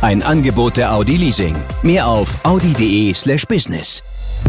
Ein Angebot der Audi Leasing. Mehr auf audi.de/business.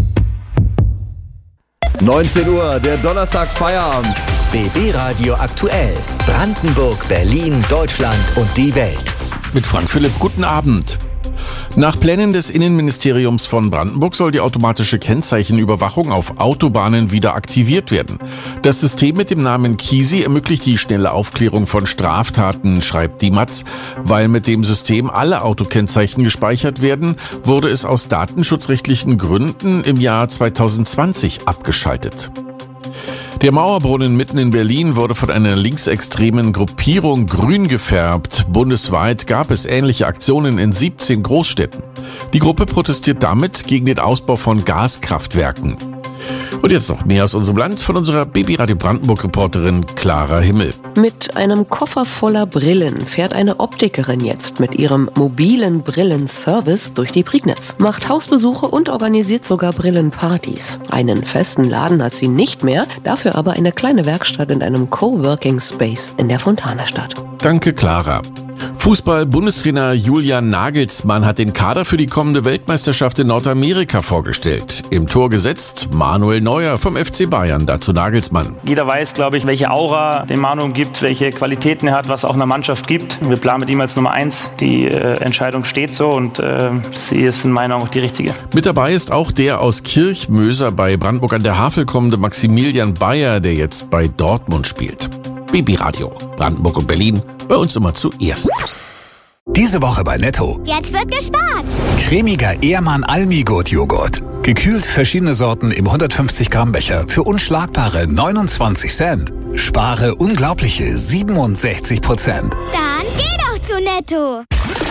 19 Uhr, der Donnerstag Feierabend. BB Radio aktuell. Brandenburg, Berlin, Deutschland und die Welt. Mit Frank Philipp, guten Abend. Nach Plänen des Innenministeriums von Brandenburg soll die automatische Kennzeichenüberwachung auf Autobahnen wieder aktiviert werden. Das System mit dem Namen Kisi ermöglicht die schnelle Aufklärung von Straftaten, schreibt die Matz. Weil mit dem System alle Autokennzeichen gespeichert werden, wurde es aus datenschutzrechtlichen Gründen im Jahr 2020 abgeschaltet. Der Mauerbrunnen mitten in Berlin wurde von einer linksextremen Gruppierung grün gefärbt. Bundesweit gab es ähnliche Aktionen in 17 Großstädten. Die Gruppe protestiert damit gegen den Ausbau von Gaskraftwerken. Und jetzt noch mehr aus unserem Land von unserer BB Radio Brandenburg-Reporterin Clara Himmel. Mit einem Koffer voller Brillen fährt eine Optikerin jetzt mit ihrem mobilen Brillenservice durch die Prignitz, macht Hausbesuche und organisiert sogar Brillenpartys. Einen festen Laden hat sie nicht mehr, dafür aber eine kleine Werkstatt in einem Coworking Space in der Fontanestadt. Danke, Clara. Fußball-Bundestrainer Julian Nagelsmann hat den Kader für die kommende Weltmeisterschaft in Nordamerika vorgestellt. Im Tor gesetzt Manuel Neuer vom FC Bayern, dazu Nagelsmann. Jeder weiß, glaube ich, welche Aura den Manu gibt, welche Qualitäten er hat, was auch einer Mannschaft gibt. Wir planen mit ihm als Nummer 1. Die Entscheidung steht so und sie ist in meiner Meinung auch die richtige. Mit dabei ist auch der aus Kirchmöser bei Brandenburg an der Havel kommende Maximilian Bayer, der jetzt bei Dortmund spielt. BB Radio, Brandenburg und Berlin, bei uns immer zuerst. Diese Woche bei Netto. Jetzt wird gespart. Cremiger Ehrmann Almigurt-Joghurt. Gekühlt verschiedene Sorten im 150 Gramm Becher für unschlagbare 29 Cent. Spare unglaubliche 67%. Dann geh doch zu Netto.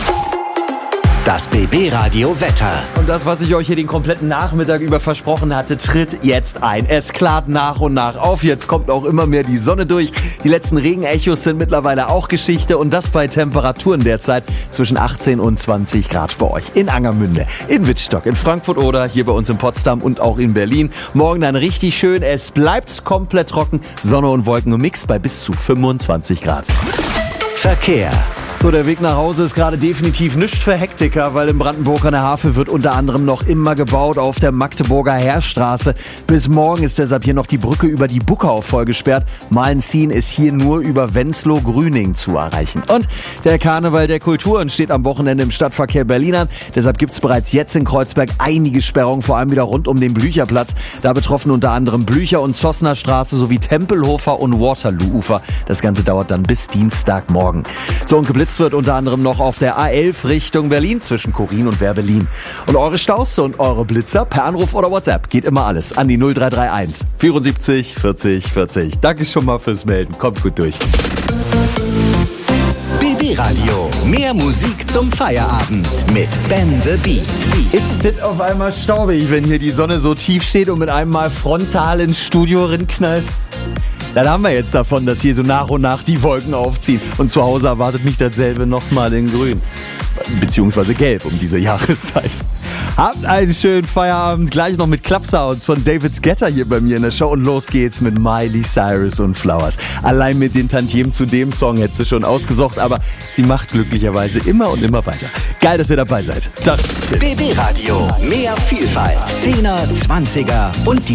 Das BB Radio Wetter. Und das, was ich euch hier den kompletten Nachmittag über versprochen hatte, tritt jetzt ein. Es klart nach und nach auf. Jetzt kommt auch immer mehr die Sonne durch. Die letzten Regenechos sind mittlerweile auch Geschichte. Und das bei Temperaturen derzeit zwischen 18 und 20 Grad bei euch. In Angermünde, in Wittstock, in Frankfurt oder hier bei uns in Potsdam und auch in Berlin. Morgen dann richtig schön. Es bleibt komplett trocken. Sonne und Wolken im Mix bei bis zu 25 Grad. Verkehr. So, der Weg nach Hause ist gerade definitiv nichts für Hektiker, weil in Brandenburg an der Havel wird unter anderem noch immer gebaut auf der Magdeburger Heerstraße. Bis morgen ist deshalb hier noch die Brücke über die Buckau vollgesperrt. Main-Ziehen ist hier nur über Wenzlow-Grüning zu erreichen. Und der Karneval der Kulturen steht am Wochenende im Stadtverkehr Berlin an. Deshalb gibt es bereits jetzt in Kreuzberg einige Sperrungen, vor allem wieder rund um den Blücherplatz. Da betroffen unter anderem Blücher- und Zossner Straße sowie Tempelhofer und Waterloo-Ufer. Das Ganze dauert dann bis Dienstagmorgen. So, und geblitzt wird unter anderem noch auf der A11 Richtung Berlin zwischen Korin und Werbelin. Und eure Staus und eure Blitzer per Anruf oder WhatsApp geht immer alles an die 0331 74 40 40. Danke schon mal fürs Melden. Kommt gut durch. BB Radio. Mehr Musik zum Feierabend mit Ben the Beat. Ist das auf einmal staubig, wenn hier die Sonne so tief steht und mit einem Mal frontal ins Studio rinknallt? Dann haben wir jetzt davon, dass hier so nach und nach die Wolken aufziehen. Und zu Hause erwartet mich dasselbe nochmal in grün. Beziehungsweise gelb um diese Jahreszeit. Habt einen schönen Feierabend. Gleich noch mit Club-Sounds von David Guetta hier bei mir in der Show. Und los geht's mit Miley Cyrus und Flowers. Allein mit den Tantiemen zu dem Song hätte sie schon ausgesucht. Aber sie macht glücklicherweise immer und immer weiter. Geil, dass ihr dabei seid. BB Radio. Mehr Vielfalt. 10er, 20er und die